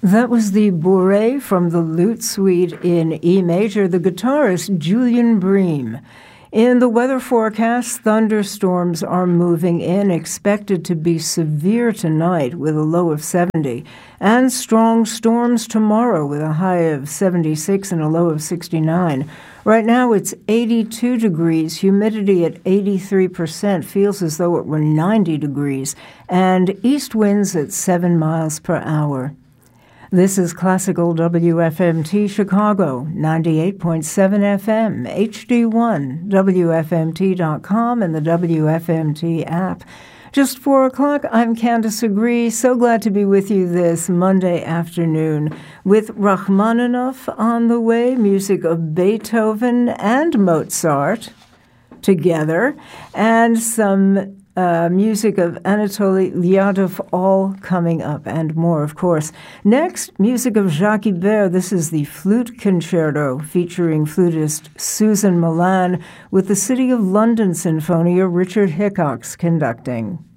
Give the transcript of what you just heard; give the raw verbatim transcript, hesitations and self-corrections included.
That was the Bourrée from the Lute Suite in E major, the guitarist Julian Bream. In the weather forecast, thunderstorms are moving in, expected to be severe tonight with a low of seventy, and strong storms tomorrow with a high of seventy-six and a low of sixty-nine. Right now it's eighty-two degrees, humidity at eighty-three percent, feels as though it were ninety degrees, and east winds at seven miles per hour. This is Classical W F M T Chicago, ninety-eight point seven F M, H D one, W F M T dot com, and the W F M T app. Just four o'clock, I'm Candace Agree. So glad to be with you this Monday afternoon with Rachmaninoff on the way, music of Beethoven and Mozart together, and some Uh, music of Anatoly Lyadov, all coming up, and more, of course. Next, music of Jacques Ibert. This is the Flute Concerto featuring flutist Susan Milan with the City of London Sinfonia, Richard Hickox conducting.